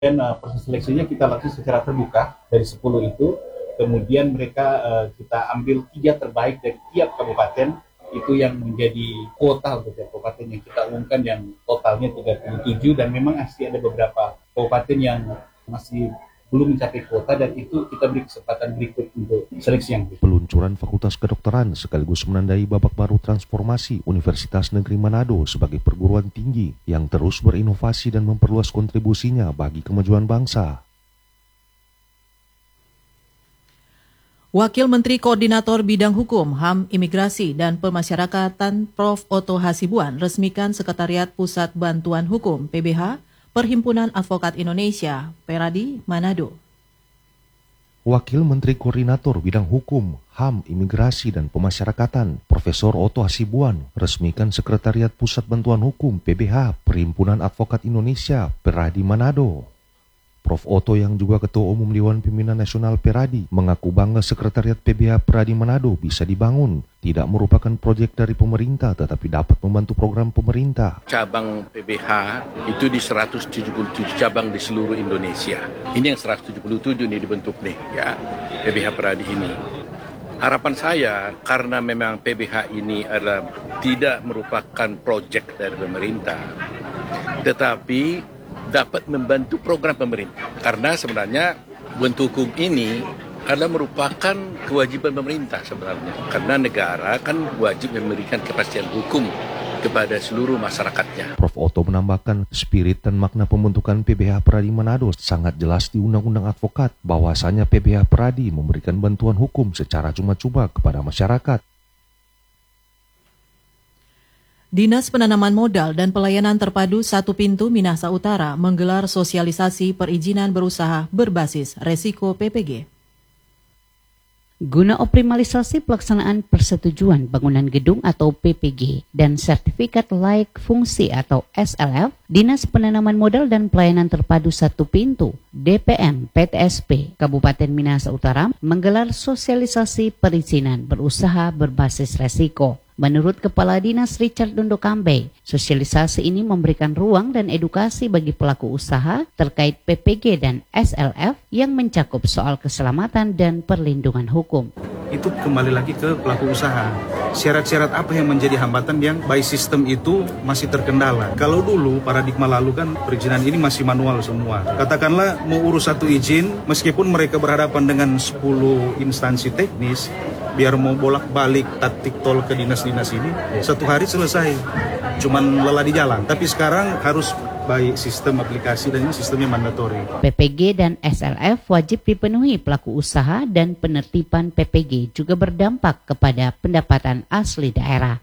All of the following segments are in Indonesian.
Dan proses seleksinya kita lakukan secara terbuka dari 10 itu. Kemudian mereka kita ambil 3 terbaik dari tiap kabupaten, itu yang menjadi kuota untuk kabupaten yang kita umumkan yang totalnya 37, dan memang masih ada beberapa kabupaten yang masih belum mencapai kuota, dan itu kita beri kesempatan berikut untuk seleksi yang berikut. Peluncuran Fakultas Kedokteran sekaligus menandai babak baru transformasi Universitas Negeri Manado sebagai perguruan tinggi yang terus berinovasi dan memperluas kontribusinya bagi kemajuan bangsa. Wakil Menteri Koordinator Bidang Hukum, HAM, Imigrasi, dan Pemasyarakatan Prof. Otto Hasibuan resmikan Sekretariat Pusat Bantuan Hukum (PBH) Perhimpunan Advokat Indonesia, Peradi, Manado. Wakil Menteri Koordinator Bidang Hukum, HAM, Imigrasi, dan Pemasyarakatan, Profesor Otto Hasibuan, resmikan Sekretariat Pusat Bantuan Hukum (PBH) Perhimpunan Advokat Indonesia, Peradi, Manado. Prof. Otto yang juga Ketua Umum Dewan Pimpinan Nasional Peradi mengaku bangga Sekretariat PBH Peradi Manado bisa dibangun. Tidak merupakan proyek dari pemerintah tetapi dapat membantu program pemerintah. Cabang PBH itu di 177 cabang di seluruh Indonesia. Ini yang 177 ini dibentuk nih ya, PBH Peradi ini. Harapan saya karena memang PBH ini adalah tidak merupakan proyek dari pemerintah, tetapi dapat membantu program pemerintah. Karena sebenarnya bentuk hukum ini adalah merupakan kewajiban pemerintah sebenarnya. Karena negara kan wajib memberikan kepastian hukum kepada seluruh masyarakatnya. Prof. Otto menambahkan spirit dan makna pembentukan PBH Peradi Manado sangat jelas di Undang-Undang Advokat, bahwasanya PBH Peradi memberikan bantuan hukum secara cuma-cuma kepada masyarakat. Dinas Penanaman Modal dan Pelayanan Terpadu Satu Pintu Minahasa Utara menggelar sosialisasi perizinan berusaha berbasis resiko PPG. Guna optimalisasi pelaksanaan persetujuan bangunan gedung atau PPG dan sertifikat layak fungsi atau SLF, Dinas Penanaman Modal dan Pelayanan Terpadu Satu Pintu DPM PTSP Kabupaten Minahasa Utara menggelar sosialisasi perizinan berusaha berbasis resiko. Menurut Kepala Dinas Richard Dondo Kambe, sosialisasi ini memberikan ruang dan edukasi bagi pelaku usaha terkait PPG dan SLF yang mencakup soal keselamatan dan perlindungan hukum. Itu kembali lagi ke pelaku usaha. Syarat-syarat apa yang menjadi hambatan yang by system itu masih terkendala. Kalau dulu paradigma lalu kan perizinan ini masih manual semua. Katakanlah mau urus satu izin, meskipun mereka berhadapan dengan 10 instansi teknis, biar mau bolak-balik taktik tol ke dinas-dinas ini, satu hari selesai. Cuman lelah di jalan. Tapi sekarang harus by sistem aplikasi dan ini sistemnya mandatori. PPG dan SLF wajib dipenuhi pelaku usaha dan penertiban PPG juga berdampak kepada pendapatan asli daerah.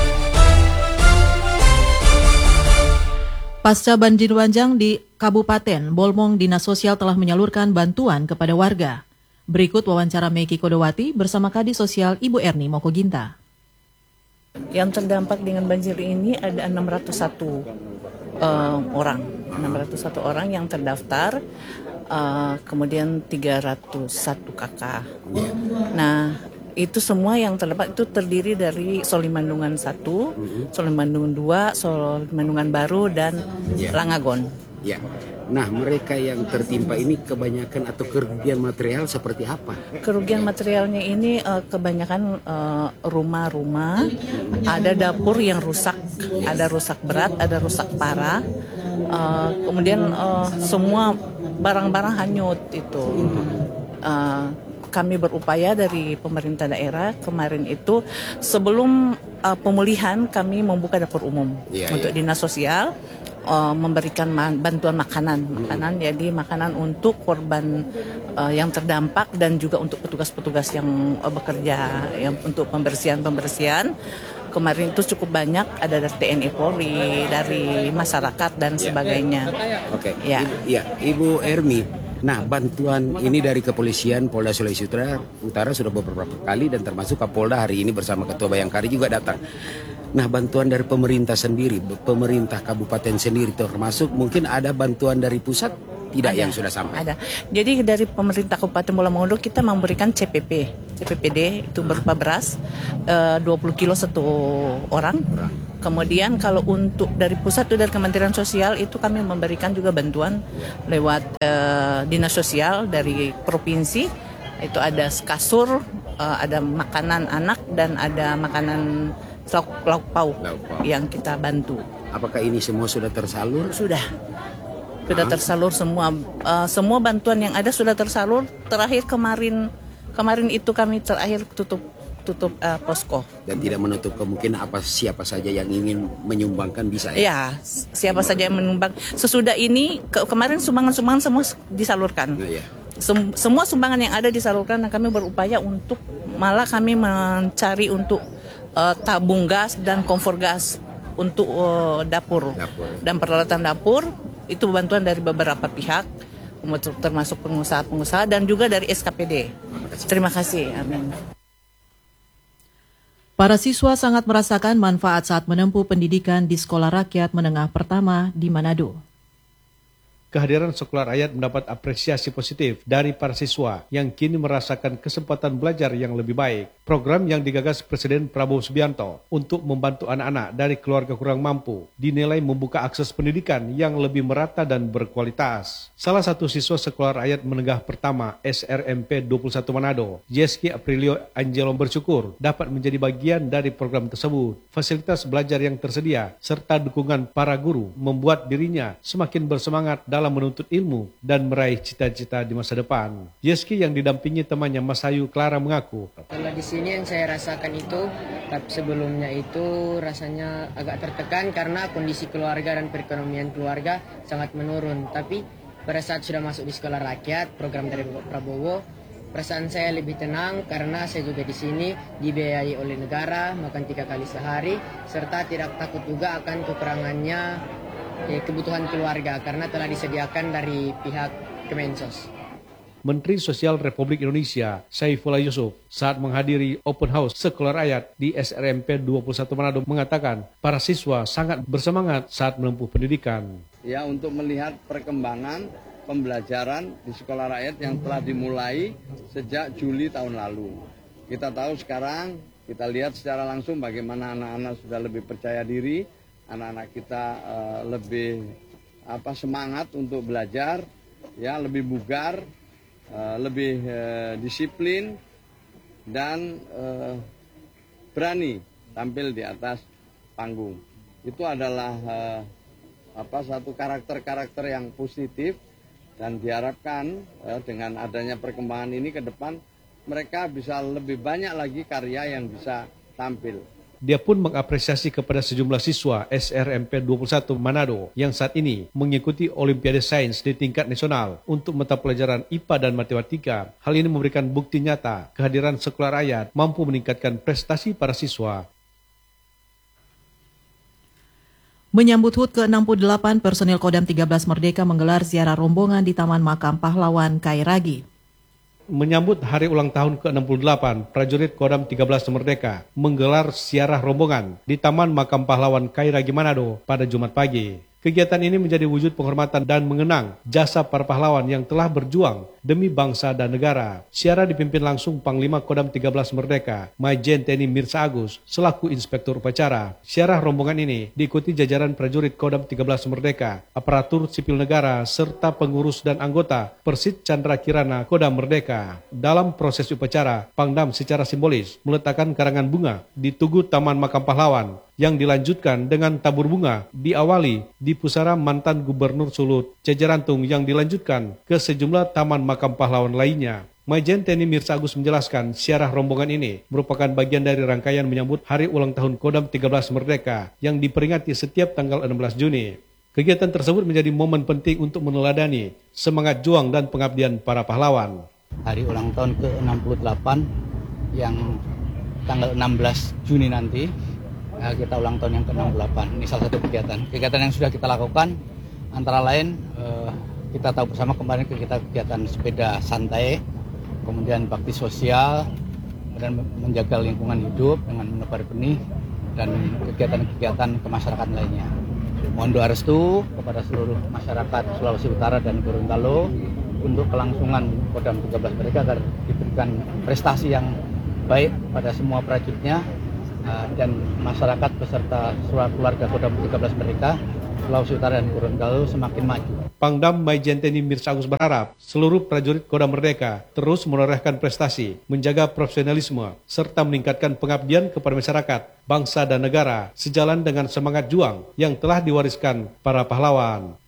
Pasca banjir bandang di Kabupaten Bolmong, Dinas Sosial telah menyalurkan bantuan kepada warga. Berikut wawancara Meki Kodowati bersama Kadis Sosial Ibu Erni Mokoginta. Yang terdampak dengan banjir ini ada 601 orang. 601 orang yang terdaftar, kemudian 301 kakak. Nah, itu semua yang terdapat itu terdiri dari Solimandungan 1, Solimandungan 2, Solimandungan Baru, dan Langagon. Ya. Nah, mereka yang tertimpa ini kebanyakan atau kerugian material seperti apa? Kerugian materialnya ini kebanyakan rumah-rumah, ada dapur yang rusak, ada rusak berat, ada rusak parah, kemudian semua barang-barang hanyut itu. Kami berupaya dari pemerintah daerah kemarin itu sebelum pemulihan kami membuka dapur umum untuk dinas sosial. Memberikan bantuan makanan, jadi makanan untuk korban yang terdampak dan juga untuk petugas-petugas yang bekerja yang untuk pembersihan. Kemarin itu cukup banyak, ada dari TNI Polri, dari masyarakat dan sebagainya. Oke. Ya, Ibu Ermi. Nah, bantuan ini dari kepolisian Polda Sulawesi Utara sudah beberapa kali dan termasuk Kapolda hari ini bersama Ketua Bayangkari juga datang. Nah, bantuan dari pemerintah sendiri, pemerintah kabupaten sendiri termasuk mungkin ada bantuan dari pusat? tidak yang sudah sampai? Ada. Jadi dari pemerintah Kabupaten Bola Mongondo kita memberikan CPPD itu berupa beras 20 kilo satu orang. Kemudian kalau untuk dari pusat itu dari Kementerian Sosial itu kami memberikan juga bantuan lewat dinas sosial dari provinsi. Itu ada kasur, ada makanan anak dan ada makanan lauk pauk yang kita bantu. Apakah ini semua sudah tersalur? Sudah tersalur semua. Semua bantuan yang ada sudah tersalur. Terakhir kemarin itu kami terakhir tutup posko. Dan tidak menutup kemungkinan siapa saja yang ingin menyumbangkan bisa ya? Ya, siapa saja yang menyumbang. Sesudah ini kemarin sumbangan semua disalurkan. Nah, ya. Semua sumbangan yang ada disalurkan dan kami berupaya untuk malah kami mencari untuk tabung gas dan kompor gas untuk dapur dan peralatan dapur. Itu bantuan dari beberapa pihak termasuk pengusaha-pengusaha dan juga dari SKPD. Terima kasih. Amin. Para siswa sangat merasakan manfaat saat menempuh pendidikan di Sekolah Rakyat Menengah Pertama di Manado. Kehadiran Sekolah Rakyat mendapat apresiasi positif dari para siswa yang kini merasakan kesempatan belajar yang lebih baik. Program yang digagas Presiden Prabowo Subianto untuk membantu anak-anak dari keluarga kurang mampu dinilai membuka akses pendidikan yang lebih merata dan berkualitas. Salah satu siswa Sekolah Rakyat Menengah Pertama SRMP 21 Manado, Yeski Aprilio Angelo bersyukur dapat menjadi bagian dari program tersebut. Fasilitas belajar yang tersedia serta dukungan para guru membuat dirinya semakin bersemangat dalam menuntut ilmu dan meraih cita-cita di masa depan. Yeski yang didampingi temannya Masayu Clara mengaku, kalau di sini yang saya rasakan itu, tapi sebelumnya itu rasanya agak tertekan karena kondisi keluarga dan perekonomian keluarga sangat menurun. Tapi pada saat sudah masuk di Sekolah Rakyat, program dari Bapak Prabowo, perasaan saya lebih tenang karena saya juga di sini dibiayai oleh negara, makan 3 kali sehari, serta tidak takut juga akan kekurangannya kebutuhan keluarga karena telah disediakan dari pihak Kemensos. Menteri Sosial Republik Indonesia Saifullah Yusuf saat menghadiri open house Sekolah Rakyat di SRMP 21 Manado mengatakan para siswa sangat bersemangat saat menempuh pendidikan. Ya, untuk melihat perkembangan pembelajaran di Sekolah Rakyat yang telah dimulai sejak Juli tahun lalu. Kita tahu sekarang, kita lihat secara langsung bagaimana anak-anak sudah lebih percaya diri, anak-anak kita lebih semangat untuk belajar, ya, lebih bugar, lebih disiplin dan berani tampil di atas panggung. Itu adalah satu karakter-karakter yang positif dan diharapkan dengan adanya perkembangan ini ke depan mereka bisa lebih banyak lagi karya yang bisa tampil. Dia pun mengapresiasi kepada sejumlah siswa SRMP 21 Manado yang saat ini mengikuti Olimpiade Sains di tingkat nasional untuk mata pelajaran IPA dan Matematika. Hal ini memberikan bukti nyata kehadiran Sekolah Rakyat mampu meningkatkan prestasi para siswa. Menyambut HUT ke-68, personil Kodam 13 Merdeka menggelar ziarah rombongan di Taman Makam Pahlawan Kairagi. Menyambut hari ulang tahun ke-68, prajurit Kodam 13 Merdeka menggelar ziarah rombongan di Taman Makam Pahlawan Kairagi Manado pada Jumat pagi. Kegiatan ini menjadi wujud penghormatan dan mengenang jasa para pahlawan yang telah berjuang demi bangsa dan negara. Ziarah dipimpin langsung Panglima Kodam 13 Merdeka, Majen TNI Mirsa Agus, selaku Inspektur Upacara. Ziarah rombongan ini diikuti jajaran prajurit Kodam 13 Merdeka, aparatur sipil negara, serta pengurus dan anggota Persit Chandra Kirana Kodam Merdeka. Dalam proses upacara, Pangdam secara simbolis meletakkan karangan bunga di tugu Taman Makam Pahlawan, yang dilanjutkan dengan tabur bunga diawali di pusara mantan Gubernur Sulut, Jajarantung yang dilanjutkan ke sejumlah taman makam pahlawan lainnya. Majen TNI Mirsa Agus menjelaskan ziarah rombongan ini merupakan bagian dari rangkaian menyambut hari ulang tahun Kodam 13 Merdeka yang diperingati setiap tanggal 16 Juni. Kegiatan tersebut menjadi momen penting untuk meneladani semangat juang dan pengabdian para pahlawan. Hari ulang tahun ke-68 yang tanggal 16 Juni nanti, kita ulang tahun yang ke-68. Ini salah satu kegiatan yang sudah kita lakukan, antara lain kita tahu bersama kemarin kegiatan sepeda santai, kemudian bakti sosial, dan menjaga lingkungan hidup dengan menebar benih, dan kegiatan-kegiatan kemasyarakatan lainnya. Mohon doa restu kepada seluruh masyarakat Sulawesi Utara dan Gorontalo untuk kelangsungan Kodam 13 mereka agar diberikan prestasi yang baik pada semua prajuritnya dan masyarakat beserta seluruh keluarga Kodam 13 mereka Sulawesi Utara dan Gorontalo semakin maju. Pangdam Maijen TNI Mirsa Agus berharap seluruh prajurit Kodam Merdeka terus menorehkan prestasi, menjaga profesionalisme, serta meningkatkan pengabdian kepada masyarakat, bangsa dan negara sejalan dengan semangat juang yang telah diwariskan para pahlawan.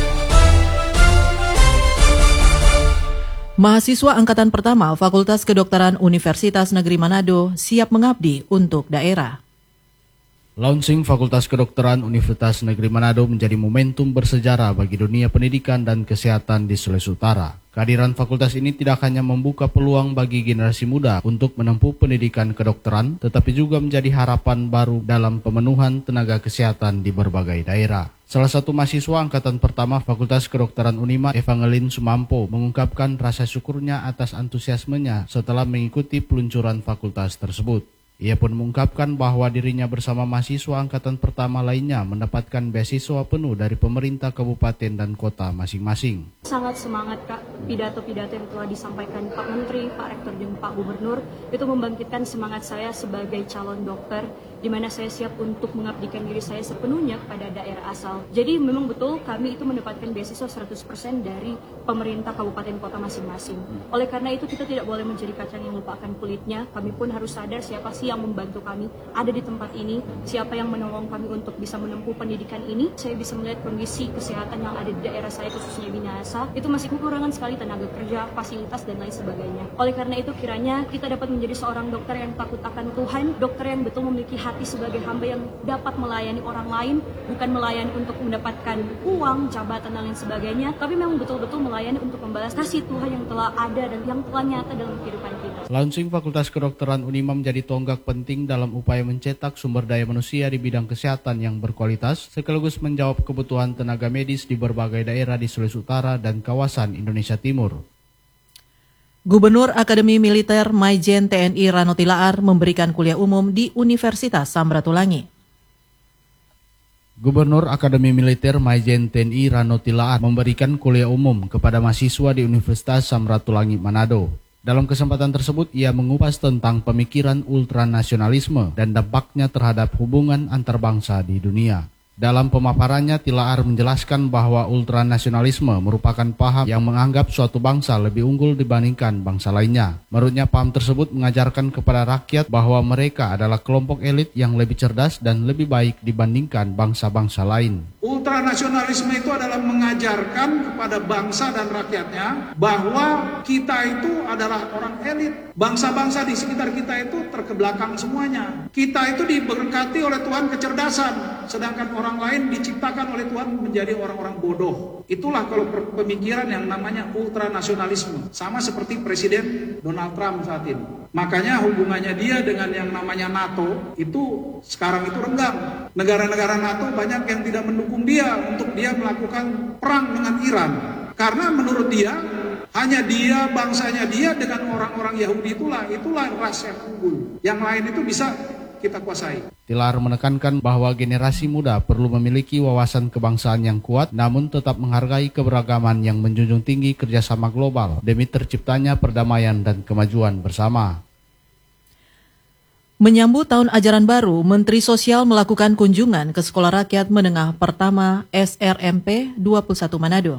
Mahasiswa Angkatan Pertama Fakultas Kedokteran Universitas Negeri Manado siap mengabdi untuk daerah. Launching Fakultas Kedokteran Universitas Negeri Manado menjadi momentum bersejarah bagi dunia pendidikan dan kesehatan di Sulawesi Utara. Kehadiran fakultas ini tidak hanya membuka peluang bagi generasi muda untuk menempuh pendidikan kedokteran, tetapi juga menjadi harapan baru dalam pemenuhan tenaga kesehatan di berbagai daerah. Salah satu mahasiswa Angkatan Pertama Fakultas Kedokteran Unima, Evangeline Sumampo, mengungkapkan rasa syukurnya atas antusiasmenya setelah mengikuti peluncuran fakultas tersebut. Ia pun mengungkapkan bahwa dirinya bersama mahasiswa Angkatan Pertama lainnya mendapatkan beasiswa penuh dari pemerintah kabupaten dan kota masing-masing. Sangat semangat Kak, pidato-pidato yang telah disampaikan Pak Menteri, Pak Rektor, dan Pak Gubernur itu membangkitkan semangat saya sebagai calon dokter, di mana saya siap untuk mengabdikan diri saya sepenuhnya kepada daerah asal. Jadi memang betul kami itu mendapatkan beasiswa 100% dari pemerintah kabupaten kota masing-masing. Oleh karena itu kita tidak boleh menjadi kacang yang lupakan kulitnya. Kami pun harus sadar siapa sih yang membantu kami ada di tempat ini, siapa yang menolong kami untuk bisa menempuh pendidikan ini. Saya bisa melihat kondisi kesehatan yang ada di daerah saya khususnya Minahasa, itu masih kekurangan sekali tenaga kerja, fasilitas dan lain sebagainya. Oleh karena itu kiranya kita dapat menjadi seorang dokter yang takut akan Tuhan, dokter yang betul memiliki hati sebagai hamba yang dapat melayani orang lain, bukan melayani untuk mendapatkan uang, jabatan dan lain sebagainya, tapi memang betul-betul melayani untuk membalas kasih Tuhan yang telah ada dan yang telah nyata dalam kehidupan kita. Launching Fakultas Kedokteran Unima menjadi tonggak penting dalam upaya mencetak sumber daya manusia di bidang kesehatan yang berkualitas, sekaligus menjawab kebutuhan tenaga medis di berbagai daerah di Sulawesi Utara dan kawasan Indonesia Timur. Gubernur Akademi Militer Maijen TNI Rano Tilaar memberikan kuliah umum di Universitas Samratulangi. Gubernur Akademi Militer Maijen TNI Rano Tilaar memberikan kuliah umum kepada mahasiswa di Universitas Samratulangi Manado. Dalam kesempatan tersebut, ia mengupas tentang pemikiran ultranasionalisme dan dampaknya terhadap hubungan antar bangsa di dunia. Dalam pemaparannya, Tilaar menjelaskan bahwa ultranasionalisme merupakan paham yang menganggap suatu bangsa lebih unggul dibandingkan bangsa lainnya. Menurutnya, paham tersebut mengajarkan kepada rakyat bahwa mereka adalah kelompok elit yang lebih cerdas dan lebih baik dibandingkan bangsa-bangsa lain. Ultranasionalisme itu adalah mengajarkan kepada bangsa dan rakyatnya bahwa kita itu adalah orang elit. Bangsa-bangsa di sekitar kita itu terkebelakang semuanya. Kita itu diberkati oleh Tuhan kecerdasan, sedangkan orang lain diciptakan oleh Tuhan menjadi orang-orang bodoh. Itulah kalau pemikiran yang namanya ultranasionalisme. Sama seperti Presiden Donald Trump saat ini. Makanya hubungannya dia dengan yang namanya NATO itu sekarang itu renggang. Negara-negara NATO banyak yang tidak mendukung dia untuk dia melakukan perang dengan Iran. Karena menurut dia, hanya dia, bangsanya dia dengan orang-orang Yahudi itulah ras yang unggul. Yang lain itu bisa kita kuasai. Tilaar menekankan bahwa generasi muda perlu memiliki wawasan kebangsaan yang kuat, namun tetap menghargai keberagaman yang menjunjung tinggi kerjasama global demi terciptanya perdamaian dan kemajuan bersama. Menyambut tahun ajaran baru, Menteri Sosial melakukan kunjungan ke Sekolah Rakyat Menengah Pertama SRMP 21 Manado.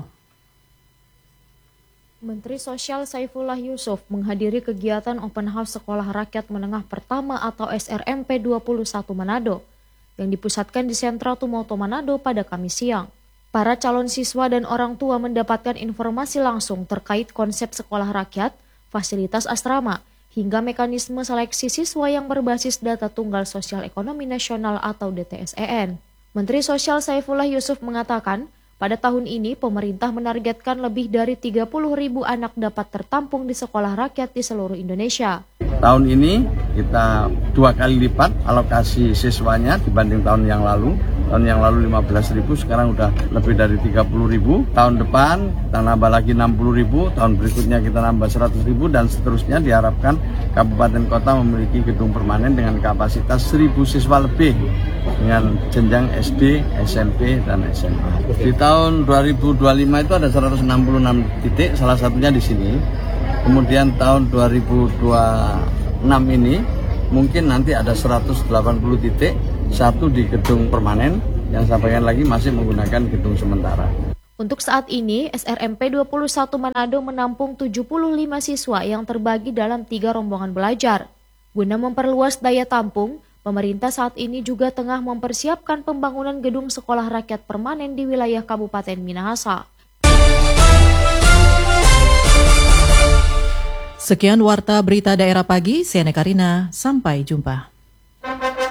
Menteri Sosial Saifullah Yusuf menghadiri kegiatan Open House Sekolah Rakyat Menengah Pertama atau SRMP 21 Manado yang dipusatkan di Sentra Tumoto Manado pada Kamis siang. Para calon siswa dan orang tua mendapatkan informasi langsung terkait konsep sekolah rakyat, fasilitas asrama, hingga mekanisme seleksi siswa yang berbasis data Tunggal Sosial Ekonomi Nasional atau DTSEN. Menteri Sosial Saifullah Yusuf mengatakan, pada tahun ini, pemerintah menargetkan lebih dari 30.000 anak dapat tertampung di sekolah rakyat di seluruh Indonesia. Tahun ini kita 2 kali lipat alokasi siswanya dibanding tahun yang lalu. Tahun yang lalu 15.000, sekarang udah lebih dari 30.000. Tahun depan kita nambah lagi 60.000, tahun berikutnya kita nambah 100.000 dan seterusnya. Diharapkan kabupaten kota memiliki gedung permanen dengan kapasitas 1.000 siswa lebih dengan jenjang SD, SMP, dan SMA. Di tahun 2025 itu ada 166 titik, salah satunya di sini. Kemudian tahun 2026 ini mungkin nanti ada 180 titik, satu di gedung permanen, yang sampaikan lagi masih menggunakan gedung sementara. Untuk saat ini, SRMP 21 Manado menampung 75 siswa yang terbagi dalam 3 rombongan belajar. Guna memperluas daya tampung, pemerintah saat ini juga tengah mempersiapkan pembangunan gedung sekolah rakyat permanen di wilayah Kabupaten Minahasa. Sekian Warta Berita Daerah Pagi, saya Nekarina, sampai jumpa.